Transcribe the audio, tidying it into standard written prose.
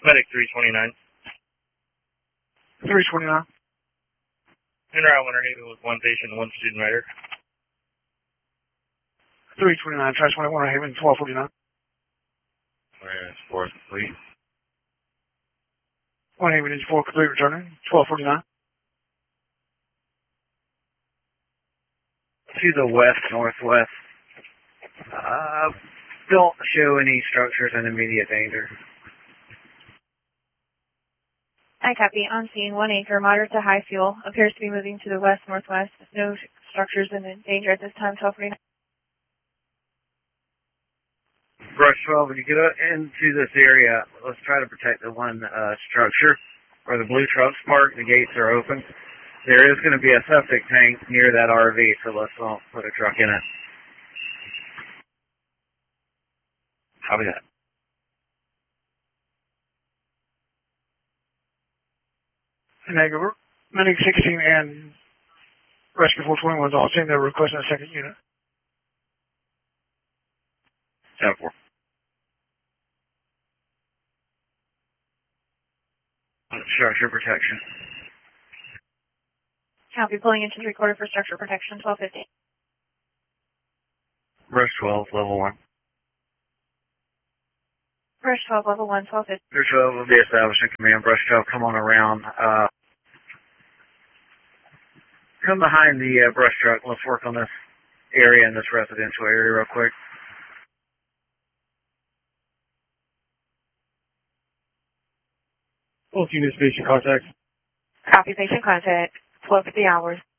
Medic 329. 329. En route Winter Haven with one patient and one student rider. 329, Trash 21, Haven 1249. Where's 4th complete? 1 Haven is 4 complete returning, 1249. To the west-northwest. Don't show any structures in immediate danger. I copy. On scene, 1 acre, moderate to high fuel. Appears to be moving to the west-northwest. No structures in danger at this time, 1249. Brush 12, when you get into this area, let's try to protect the one structure where the blue truck's parked, the gates are open. There is going to be a septic tank near that RV, so let's not put a truck in it. Copy that. Negative. Medic 16 and Rescue 421 was all saying they're requesting a second unit. 10-4. Structure protection. Copy. Pulling into 3/4 for structure protection, 1250. Brush 12, level 1. Brush 12, level 1, 1250. Brush 12 will be establishing command. Brush 12, come on around. Come behind the brush truck. Let's work on this area in this residential area real quick. Both units, patient contact. Copy. Patient contact, 1250 hours.